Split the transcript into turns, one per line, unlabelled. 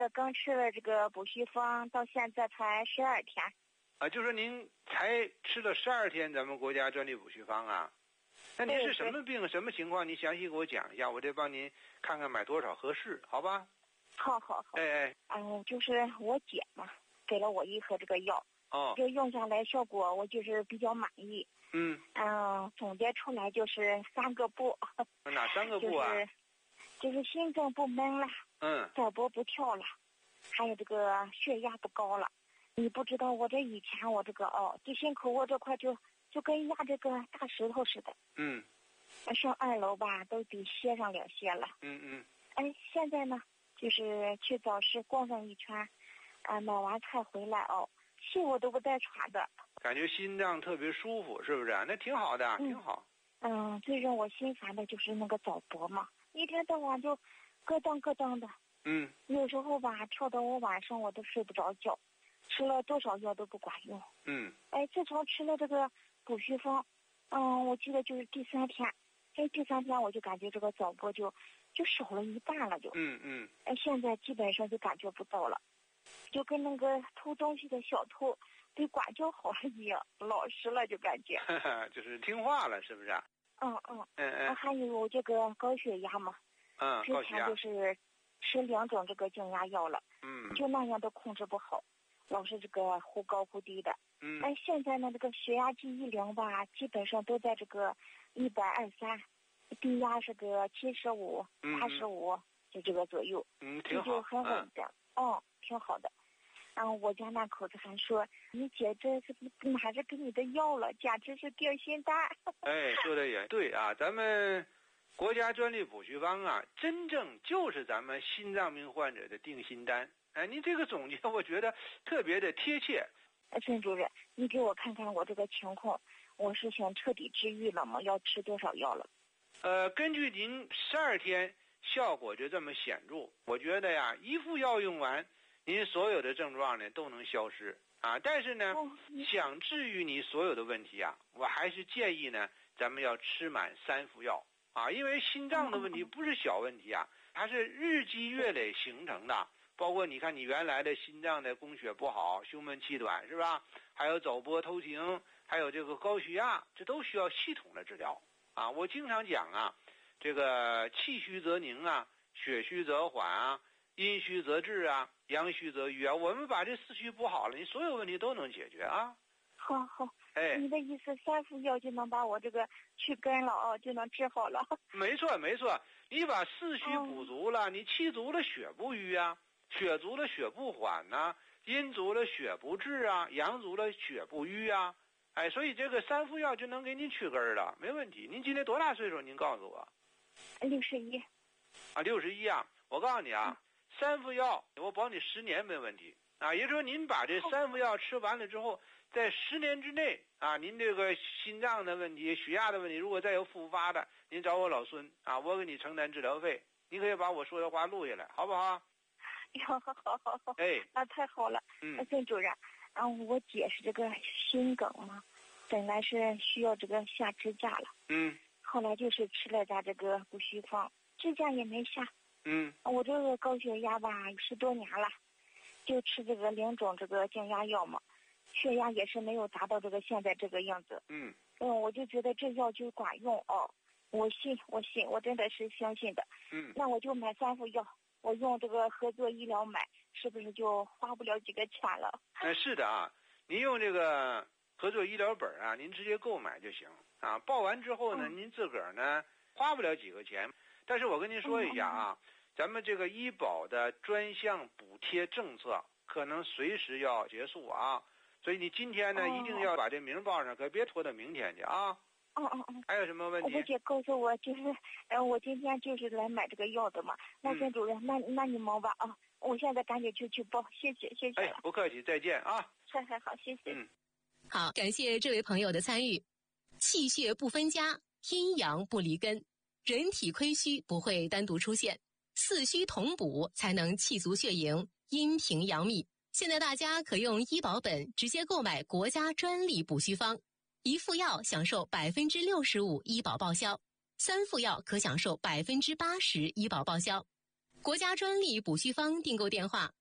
刚吃了这个补虚方，到现在才12天。
就说您才吃了12天咱们国家专利补虚方啊？那您是什么病什么情况？你详细给我讲一下，我得帮您看看买多少合适，好吧？
好。就是我姐嘛，给了我一盒这个药。这用下来效果我就是比较满意。总结出来就是3个不。
哪3个不啊？
就是心脏不闷了，早搏不跳了，还有这个血压不高了。你不知道我这以前我这个就心口我这块就跟压这个大石头似的。上2楼吧都得歇上2歇了。现在呢就是去早市逛上一圈，买完菜回来气我都不带喘的，
感觉心脏特别舒服，是不是？那挺好的，挺好。
最让我心烦的就是那个早搏嘛，一天到晚就咯当的。有时候吧跳到我晚上我都睡不着觉，吃了多少药都不管用。自从吃了这个补虚方，我记得就是第3天，第3天我就感觉这个早搏就少了一半了就。现在基本上就感觉不到了，就跟那个偷东西的小偷被管教好了一样，老实了就感觉。
就是听话了，是不是？
还有我这个高血压嘛，之前就是吃2种这个降压药了，就那样都控制不好，老是这个忽高忽低的。现在呢这个血压计一量吧，基本上都在这个123，低压是个75、85，就这个左右。
挺好，
就很稳的。挺好的。我家那口子还说你姐这是哪是给你的药了，简直是定心丹。
说的也对啊，咱们国家专利补虚方啊，真正就是咱们心脏病患者的定心丹。您这个总结我觉得特别的贴切。
孙主任，你给我看看我这个情况，我是想彻底治愈了吗？要吃多少药了？
根据您12天效果就这么显著，我觉得呀，一副药用完，您所有的症状呢都能消失啊。但是呢，想治愈你所有的问题啊，我还是建议呢，咱们要吃满3副药啊，因为心脏的问题不是小问题啊，它是日积月累形成的。包括你看你原来的心脏的供血不好，胸闷气短，是吧？还有早搏偷停，还有这个高血压，这都需要系统的治疗啊。我经常讲啊，这个气虚则凝啊，血虚则缓啊，阴虚则滞啊，阳虚则瘀啊。我们把这4虚补好了，你所有问题都能解决啊。
好，你的意思3副药就能把我这个去根了就能治好了。
没错，你把4虚补足了，你气足了血不瘀啊，血足了血不缓呐，阴足了血不滞啊，阳足了血不瘀啊。所以这个3副药就能给您去根了，没问题。您今年多大岁数？您告诉我。
61。
61啊！我告诉你啊，3副药我保你10年没问题啊。也就是说，您把这3副药吃完了之后，在10年之内啊，您这个心脏的问题、血压的问题，如果再有复发的，您找我老孙啊，我给你承担治疗费。你可以把我说的话录下来，好不好？
好。那太好了。孙主任，我姐是这个心梗嘛，本来是需要这个下支架了。后来就是吃了咱这个补虚方，支架也没下。我这个高血压吧10多年了，就吃这个2种这个降压药嘛，血压也是没有达到这个现在这个样子。我就觉得这药就管用我信，我真的是相信的。那我就买3副药，我用这个合作医疗买，是不是就花不了几个钱了？
是的啊，您用这个合作医疗本啊，您直接购买就行啊。报完之后呢，您自个儿呢花不了几个钱。但是我跟您说一下啊，咱们这个医保的专项补贴政策可能随时要结束啊，所以你今天呢一定要把这名报上，可别拖到明天去啊。还有什么问题？
我姐告诉我就是我今天就是来买这个药的嘛。那孙主任，那你忙吧啊，我现在赶紧去报，谢谢。
不客气，再见啊。
好，谢谢。
好，感谢这位朋友的参与。气血不分家，阴阳不离根，人体亏虚不会单独出现，4虚同补才能气足血盈，阴平阳秘。现在大家可用医保本直接购买国家专利补虚方，1副药享受65%医保报销，3副药可享受80%医保报销。 国家专利补虚方订购电话